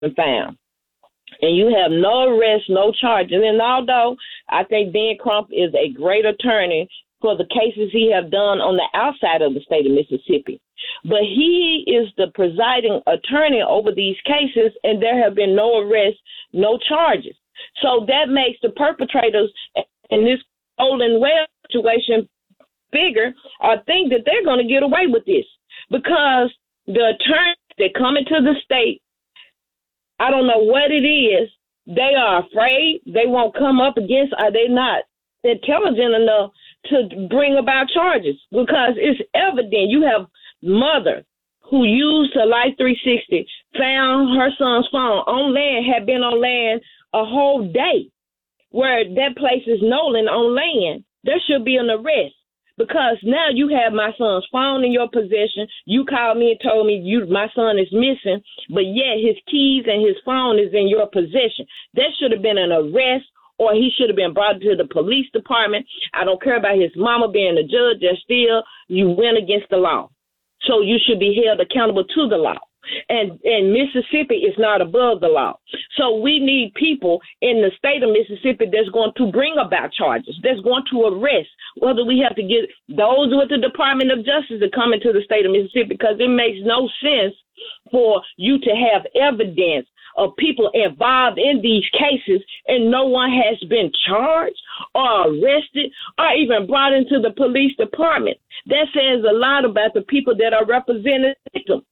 found. And you have no arrest, no charges. And although I think Dan Crump is a great attorney for the cases he have done on the outside of the state of Mississippi, but he is the presiding attorney over these cases, and there have been no arrests, no charges. So that makes the perpetrators in this Nolan Wells situation figure or think that they're going to get away with this because the attorneys that come into the state, I don't know what it is, they are afraid, they won't come up against, or they not intelligent enough to bring about charges because it's evident. You have mother who used her Life 360, found her son's phone on land, had been on land a whole day, where that place is Nolan on land. There should be an arrest because now you have my son's phone in your possession. You called me and told me my son is missing, but yet his keys and his phone is in your possession. That should have been an arrest, or he should have been brought to the police department. I don't care about his mama being a judge. There's still, you went against the law. So you should be held accountable to the law. And Mississippi is not above the law. So we need people in the state of Mississippi that's going to bring about charges, that's going to arrest, whether we have to get those with the Department of Justice to come into the state of Mississippi, because it makes no sense for you to have evidence of people involved in these cases and no one has been charged or arrested or even brought into the police department. That says a lot about the people that are representing victims.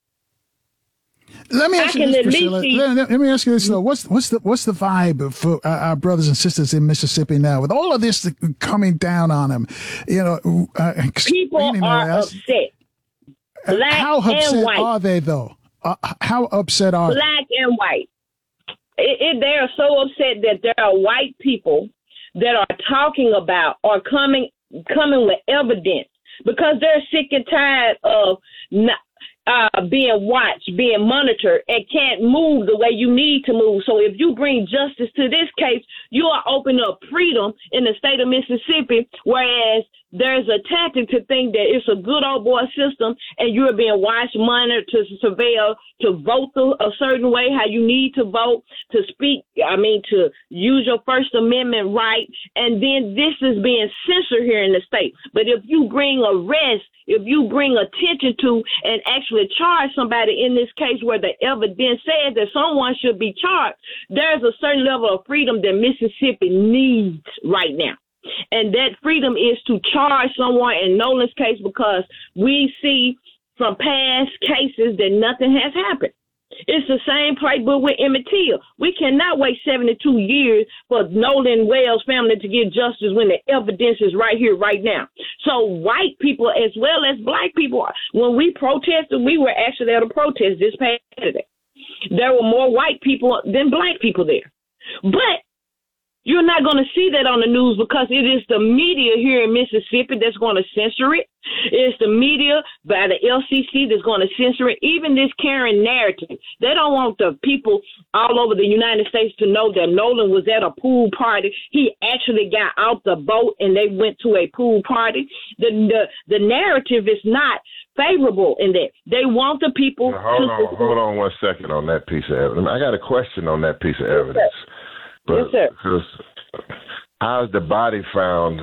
Let me ask you this, Priscilla. Let me ask you this though. What's the vibe for our brothers and sisters in Mississippi now with all of this coming down on them? You know, people are upset. Black how upset and white. Are they though? How upset are Black and white? They are so upset that there are white people that are talking about or coming with evidence because they're sick and tired of being watched, being monitored, and can't move the way you need to move. So if you bring justice to this case, you are opening up freedom in the state of Mississippi, whereas there's a tactic to think that it's a good old boy system and you're being watched, monitored, to surveil, to vote a certain way, how you need to vote, to speak, to use your First Amendment right. And then this is being censored here in the state. But if you bring arrest, if you bring attention to and actually charge somebody in this case where the evidence says that someone should be charged, there's a certain level of freedom that Mississippi needs right now. And that freedom is to charge someone in Nolan's case because we see from past cases that nothing has happened. It's the same playbook with Emmett Till. We cannot wait 72 years for Nolan Wells family to get justice when the evidence is right here, right now. So white people as well as black people, when we protested, we were actually at a protest this past Saturday. There were more white people than black people there. But you're not going to see that on the news because it is the media here in Mississippi that's going to censor it. It's the media by the LCC that's going to censor it. Even this Karen narrative, they don't want the people all over the United States to know that Nolan was at a pool party. He actually got out the boat and they went to a pool party. The narrative is not favorable in that. They want the people Hold on 1 second on that piece of evidence. I got a question on that piece of evidence. Yes, sir. How's the body found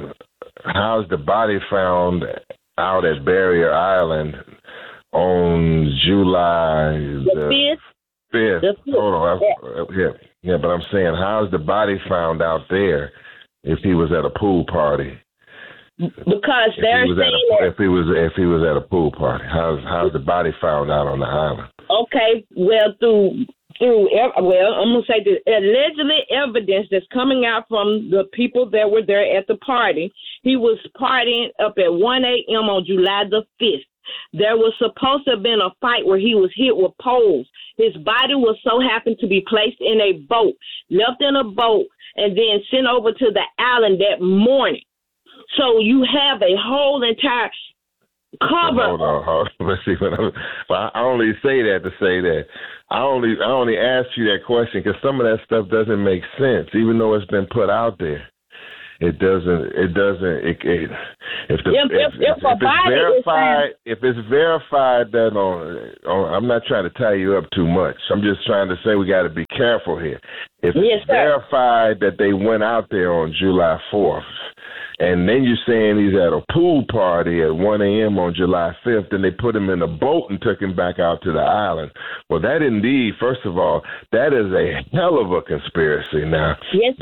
out at Barrier Island on July the 5th? Hold on. Yeah, but I'm saying, how's the body found out there if he was at a pool party? Because they're saying if he was at a pool party, how's the body found out on the island? Okay, well, I'm going to say the allegedly evidence that's coming out from the people that were there at the party. He was partying up at 1 a.m. on July the 5th. There was supposed to have been a fight where he was hit with poles. His body was so happened to be placed in a boat, left in a boat, and then sent over to the island that morning. So you have a whole entire cover. Hold on. Let's see. I only say that to say that. I only asked you that question because some of that stuff doesn't make sense, even though it's been put out there. If it's verified that on, I'm not trying to tie you up too much. I'm just trying to say we got to be careful here. If it's verified that they went out there on July 4th, and then you're saying he's at a pool party at 1 a.m. on July 5th, and they put him in a boat and took him back out to the island. Well, that indeed, first of all, that is a hell of a conspiracy. Now,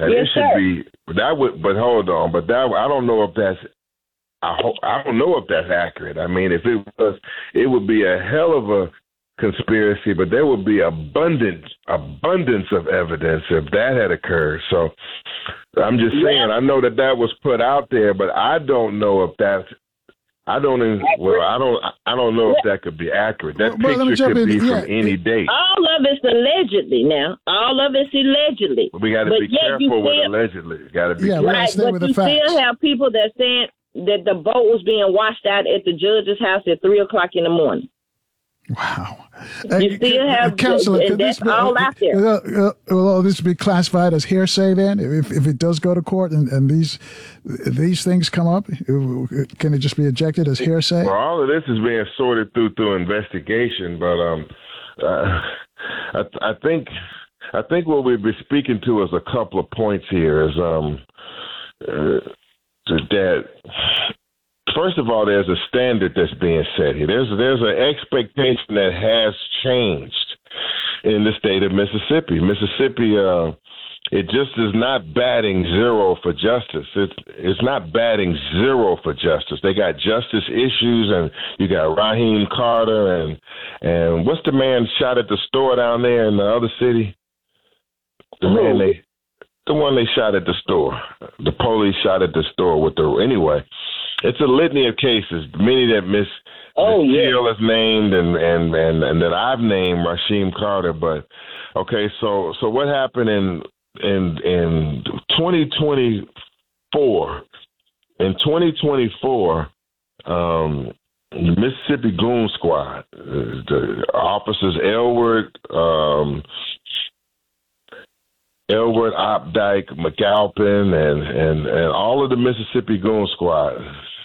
but hold on, but that I don't know if that's. I don't know if that's accurate. I mean, if it was, it would be a hell of a conspiracy, but there would be abundance of evidence if that had occurred. So I'm just saying, I know that was put out there, but I don't know if that's. I don't know if that could be accurate. That picture could be from any date. All of it's allegedly now. All of it's allegedly. We got to be careful with allegedly. Got to be careful. Right, but you still have people that saying that the boat was being washed out at the judge's house at 3:00 in the morning. Wow. You still have, and that's all out there. Will all this be classified as hearsay then? If it does go to court and these things come up, can it just be ejected as hearsay? Well, all of this is being sorted through investigation, but I think what we've been speaking to is a couple of points here. Is that first of all, there's a standard that's being set here. There's an expectation that has changed in the state of Mississippi. Mississippi, it just is not batting zero for justice. It's not batting zero for justice. They got justice issues, and you got Raheem Carter and what's the man shot at the store down there in the other city? The one they shot at the store. The police shot at the store anyway. It's a litany of cases, many that Miss Jill is named and that I've named Rasheem Carter. But okay, so what happened in 2024? In 2024, the Mississippi Goon Squad, the officers Elwood, Opdyke, McAlpin, and all of the Mississippi Goon Squad,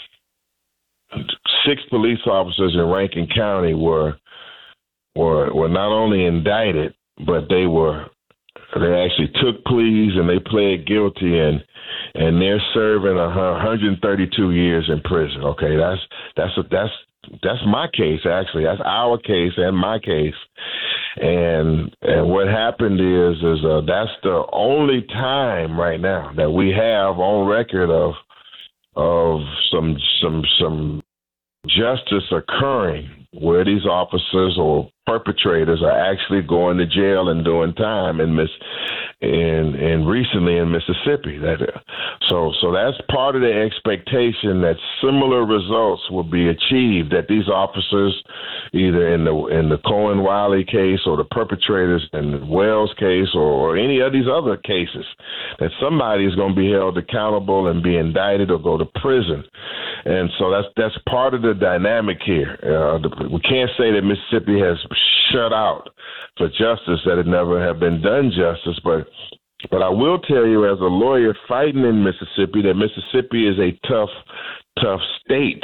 6 police officers in Rankin County were not only indicted, but they actually took pleas and they pled guilty, and they're serving 132 years in prison. Okay, that's my case, actually. That's our case and my case. And what happened is that's the only time right now that we have on record of some justice occurring where these officers or perpetrators are actually going to jail and doing time and recently in Mississippi. So that's part of the expectation that similar results will be achieved, that these officers, either in the Cohen Wiley case or the perpetrators in the Wells case or any of these other cases, that somebody is going to be held accountable and be indicted or go to prison. And so that's part of the dynamic here. We can't say that Mississippi has shut out for justice, that it never have been done justice, but I will tell you, as a lawyer fighting in Mississippi, that Mississippi is a tough state.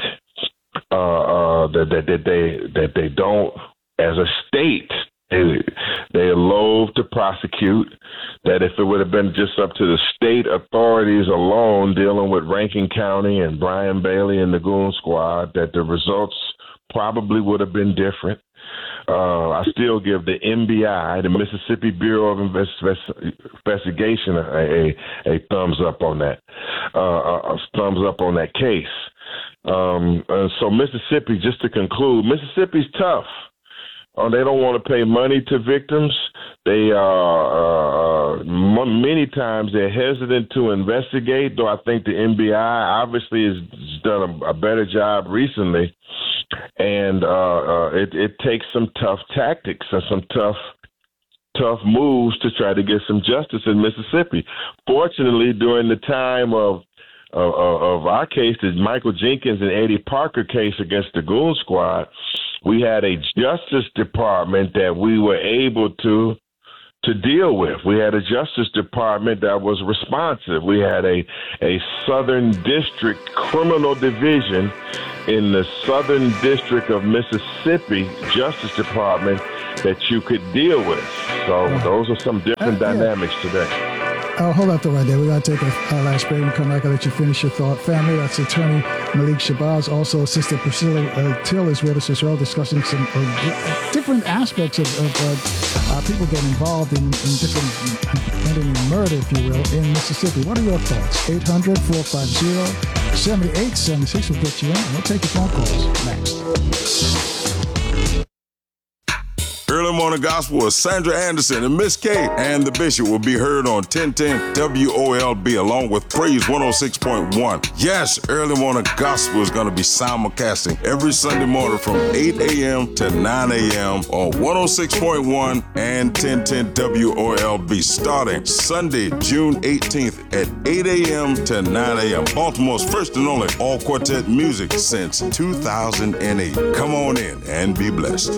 That they don't, as a state, they loathe to prosecute. That if it would have been just up to the state authorities alone dealing with Rankin County and Brian Bailey and the Goon Squad, that the results probably would have been different. I still give the MBI, the Mississippi Bureau of Investigation, a thumbs up on that. A thumbs up on that case. So Mississippi, just to conclude, Mississippi's tough. They don't want to pay money to victims. They many times they're hesitant to investigate, though I think the MBI obviously has done a better job recently. And it takes some tough tactics and some tough moves to try to get some justice in Mississippi. Fortunately, during the time of our case, the Michael Jenkins and Eddie Parker case against the Goon Squad, we had a Justice Department that we were able to to deal with. We had a Justice Department that was responsive. We had a Southern District Criminal Division in the Southern District of Mississippi Justice Department that you could deal with. So those are some different dynamics today. Hold up right there. We got to take a last break and come back and let you finish your thought. Family, that's Attorney Malik Shabazz. Also, Assistant Priscilla Till is with us as well, discussing some different aspects of people getting involved in different murder, if you will, in Mississippi. What are your thoughts? 800-450-7876 will get you in. We'll take your phone calls next. Early Morning Gospel with Sandra Anderson and Miss Kate and the Bishop will be heard on 1010 WOLB along with Praise 106.1. Yes, Early Morning Gospel is going to be simulcasting every Sunday morning from 8 a.m. to 9 a.m. on 106.1 and 1010 WOLB starting Sunday, June 18th at 8 a.m. to 9 a.m. Baltimore's first and only all-quartet music since 2008. Come on in and be blessed.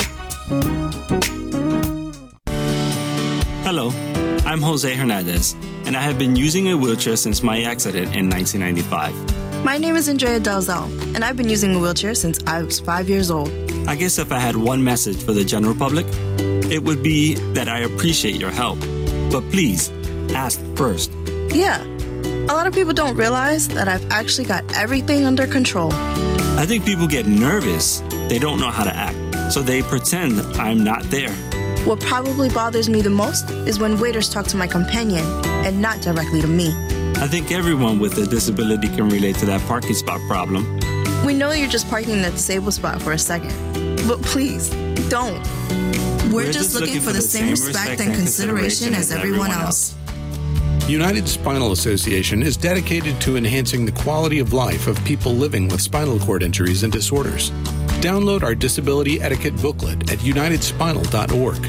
Hello, I'm Jose Hernandez, and I have been using a wheelchair since my accident in 1995. My name is Andrea Dalzell, and I've been using a wheelchair since I was 5 years old. I guess if I had one message for the general public, it would be that I appreciate your help. But please, ask first. Yeah, a lot of people don't realize that I've actually got everything under control. I think people get nervous. They don't know how to act, so they pretend I'm not there. What probably bothers me the most is when waiters talk to my companion and not directly to me. I think everyone with a disability can relate to that parking spot problem. We know you're just parking in that disabled spot for a second, but please, don't. We're just looking for the same respect and consideration as everyone else. United Spinal Association is dedicated to enhancing the quality of life of people living with spinal cord injuries and disorders. Download our disability etiquette booklet at unitedspinal.org.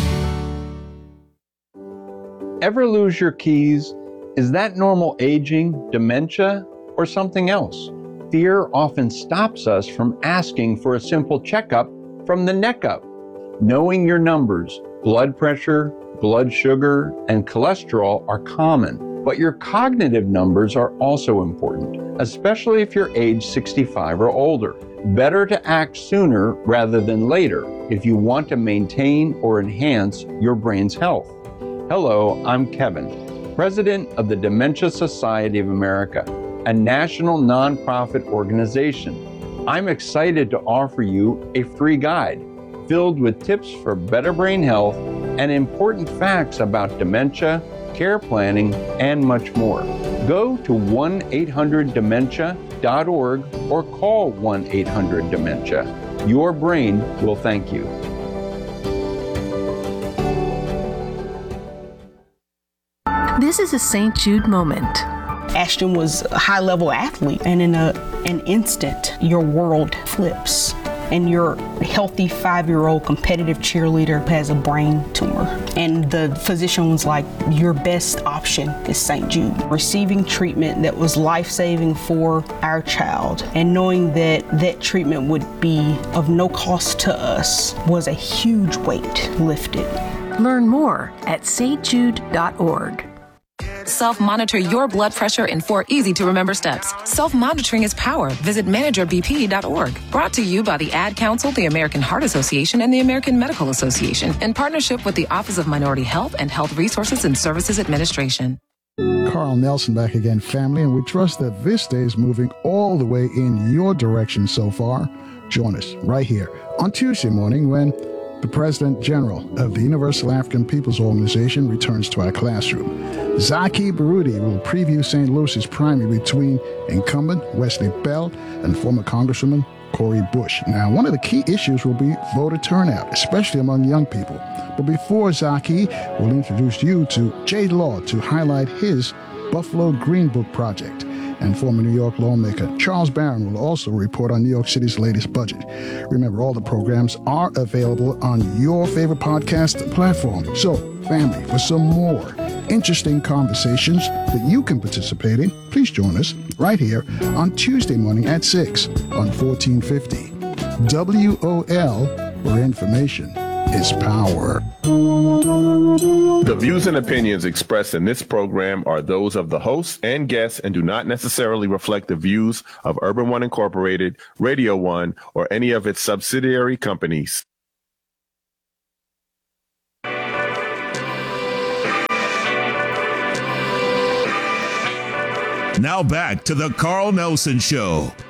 Ever lose your keys? Is that normal aging, dementia, or something else? Fear often stops us from asking for a simple checkup from the neck up. Knowing your numbers, blood pressure, blood sugar, and cholesterol are common, but your cognitive numbers are also important, especially if you're age 65 or older. Better to act sooner rather than later if you want to maintain or enhance your brain's health. Hello, I'm Kevin, President of the Dementia Society of America, a national nonprofit organization. I'm excited to offer you a free guide filled with tips for better brain health and important facts about dementia, care planning, and much more. Go to 1-800-DEMENTIA.org or call 1-800-DEMENTIA. Your brain will thank you. This is a St. Jude moment. Ashton was a high-level athlete, and in an instant, your world flips. And your healthy 5-year-old competitive cheerleader has a brain tumor. And the physician was like, your best option is St. Jude. Receiving treatment that was life-saving for our child and knowing that that treatment would be of no cost to us was a huge weight lifted. Learn more at stjude.org. Self-monitor your blood pressure in 4 easy-to-remember steps. Self-monitoring is power. Visit managerbp.org. Brought to you by the Ad Council, the American Heart Association, and the American Medical Association, in partnership with the Office of Minority Health and Health Resources and Services Administration. Carl Nelson back again, family, and we trust that this day is moving all the way in your direction so far. Join us right here on Tuesday morning when the President General of the Universal African Peoples Organization returns to our classroom. Zaki Baruti will preview St. Louis's primary between incumbent Wesley Bell and former Congresswoman Cori Bush. Now, one of the key issues will be voter turnout, especially among young people. But before Zaki, we'll introduce you to Jay Law to highlight his Buffalo Green Book project. And former New York lawmaker Charles Barron will also report on New York City's latest budget. Remember, all the programs are available on your favorite podcast platform. So, family, for some more interesting conversations that you can participate in, please join us right here on Tuesday morning at 6 on 1450. WOL, where information is power. The views and opinions expressed in this program are those of the hosts and guests and do not necessarily reflect the views of Urban One Incorporated, Radio One, or any of its subsidiary companies. Now back to the Carl Nelson Show